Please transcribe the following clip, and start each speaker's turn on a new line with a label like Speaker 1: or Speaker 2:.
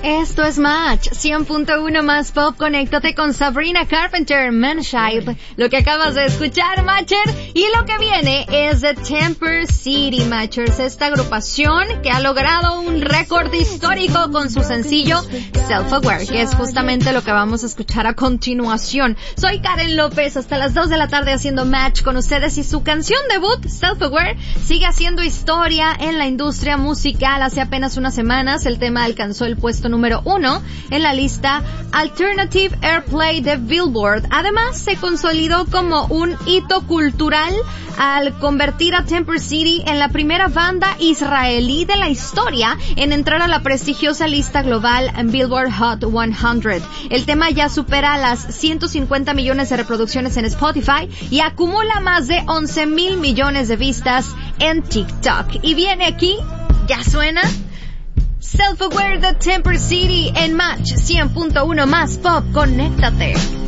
Speaker 1: Esto es Match 100.1 más pop. Conéctate con Sabrina Carpenter, Manshape. Lo que acabas de escuchar, Matcher, y lo que viene es The Temper City, Matchers, esta agrupación que ha logrado un récord histórico con su sencillo Self-Aware, que es justamente lo que vamos a escuchar a continuación. Soy Karen López, hasta las 2 de la tarde haciendo Match con ustedes, y su canción debut, Self-Aware, sigue haciendo historia en la industria musical. Hace apenas unas semanas el tema alcanzó el puesto número 1 en la lista Alternative Airplay de Billboard. Además, se consolidó como un hito cultural al convertir a Temper City en la primera banda israelí de la historia en entrar a la prestigiosa lista global Billboard Hot 100. El tema ya supera las 150 millones de reproducciones en Spotify y acumula más de 11 mil millones de vistas en TikTok. Y viene aquí, ya suena, Self-Aware de Temper City en Match 100.1 más pop. Conéctate.